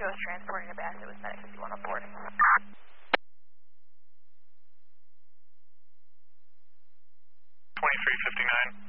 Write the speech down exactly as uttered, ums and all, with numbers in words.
was transporting a basket with Medic fifty-one on board. twenty-three fifty-nine.